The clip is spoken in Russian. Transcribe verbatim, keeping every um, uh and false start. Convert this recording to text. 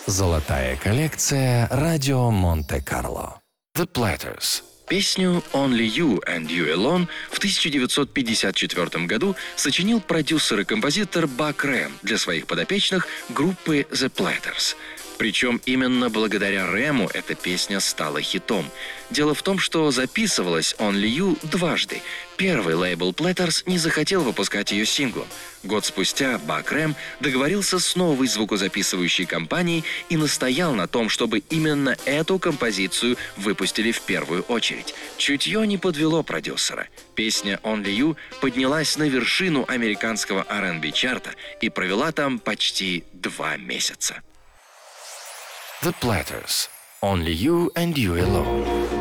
Золотая коллекция радио Монте-Карло. The Platters. Песню «Only You and You Alone» в тысяча девятьсот пятьдесят четвёртом году сочинил продюсер и композитор Бак Рэм для своих подопечных группы The Platters. Причем именно благодаря Рэму эта песня стала хитом. Дело в том, что записывалась «Only You» дважды. Первый лейбл Platters не захотел выпускать ее синглом. Год спустя Бак Рэм договорился с новой звукозаписывающей компанией и настоял на том, чтобы именно эту композицию выпустили в первую очередь. Чутье не подвело продюсера. Песня «Only You» поднялась на вершину американского ар энд би-чарта и провела там почти два месяца. The Platters. Only You and You Alone.